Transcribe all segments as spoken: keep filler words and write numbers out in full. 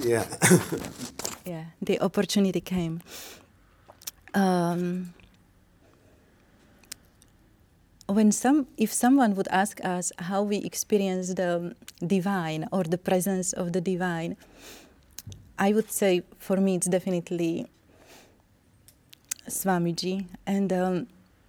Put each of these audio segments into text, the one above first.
Yeah. Yeah, the opportunity came. Um, when some, if someone would ask us how we experience the divine or the presence of the divine, I would say for me it's definitely Swamiji, and um,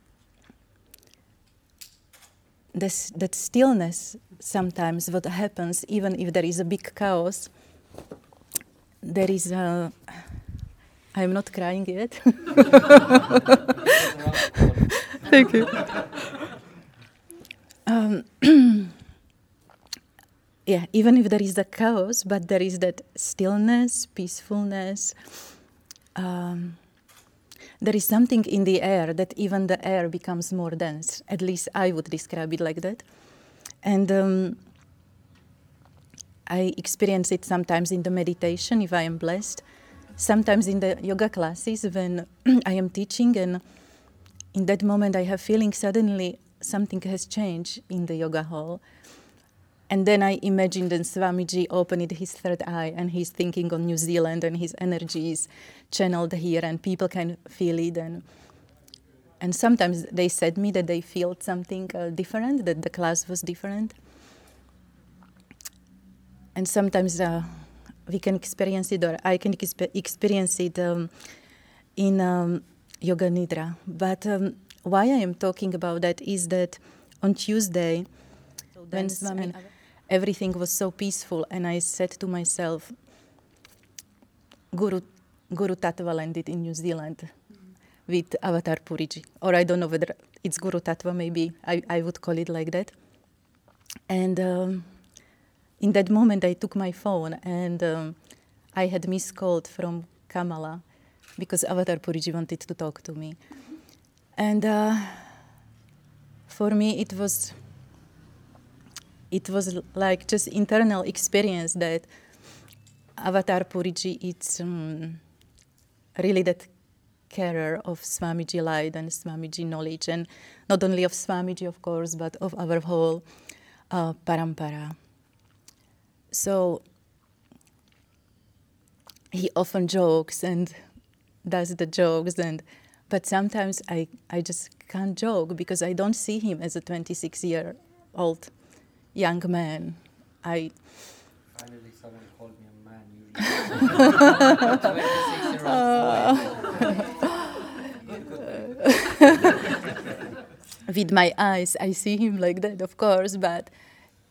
this, that stillness sometimes what happens, even if there is a big chaos, there is a, I'm not crying yet. Thank you. Um, yeah, even if there is the chaos, but there is that stillness, peacefulness. Um, there is something in the air that even the air becomes more dense. At least I would describe it like that. And um, I experience it sometimes in the meditation if I am blessed, sometimes in the yoga classes when I am teaching, and in that moment I have feeling suddenly something has changed in the yoga hall. And then I imagine that Swamiji opened his third eye and he's thinking on New Zealand and his energy is channeled here and people can feel it. And, and sometimes they said me that they feel something uh, different, that the class was different. And sometimes uh, we can experience it, or I can exp- experience it um, in um, Yoga Nidra. But um, why I am talking about that is that on Tuesday, so when Swami, and everything was so peaceful, and I said to myself, Guru, Guru Tattva landed in New Zealand mm-hmm. with Avatar Puriji. Or I don't know whether it's Guru Tattva, maybe I, I would call it like that. And um, in that moment, I took my phone and um, I had missed call from Kamala because Avatar Puriji wanted to talk to me. And uh, for me, it was it was like just internal experience that Avatar Puriji is um, really that carer of Swamiji light and Swamiji knowledge, and not only of Swamiji, of course, but of our whole uh, parampara. So he often jokes and does the jokes, and but sometimes I, I just can't joke because I don't see him as a twenty-six-year-old young man. I Finally, someone called me a man. Usually, twenty-six-year-old boy. With my eyes, I see him like that, of course, but